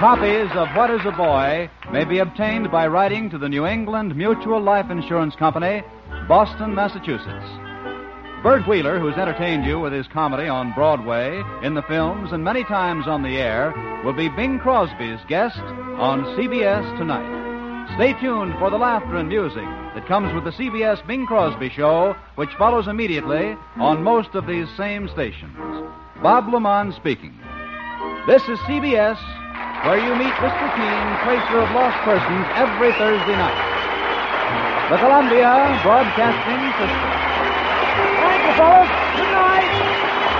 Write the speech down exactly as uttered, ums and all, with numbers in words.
Copies of What is a Boy may be obtained by writing to the New England Mutual Life Insurance Company, Boston, Massachusetts. Bert Wheeler, who's entertained you with his comedy on Broadway, in the films, and many times on the air, will be Bing Crosby's guest on C B S tonight. Stay tuned for the laughter and music that comes with the C B S Bing Crosby Show, which follows immediately on most of these same stations. Bob LeMond speaking. This is C B S, where you meet Mister Keene, tracer of lost persons, every Thursday night. The Columbia Broadcasting System. Thank you, fellas.